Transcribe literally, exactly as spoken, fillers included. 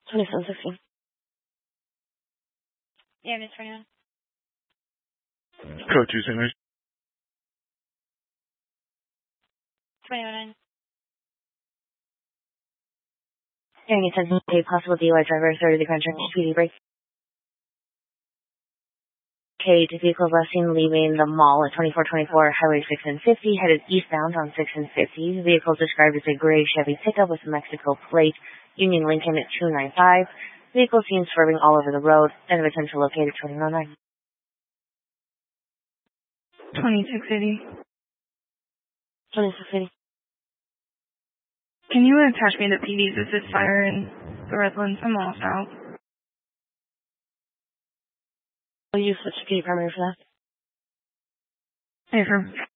twenty-seven sixteen. Yeah, Miss twenty-one. Code two Singers. twenty-one. Hearing attention to a possible D U I driver, third of the Grand Junction speedy brake. Okay, the vehicle last seen leaving the mall at twenty-four twenty-four Highway six and fifty, headed eastbound on six and fifty. The vehicle is described as a gray Chevy pickup with a Mexico plate, Union Lincoln at two ninety-five. Vehicle seen swerving all over the road. End of attention located twenty oh nine. twenty-six eighty. twenty-six eighty. Can you attach me to P D's assist fire in the Redlands? I'm lost out. Will you switch to P D primary for that? Hey, for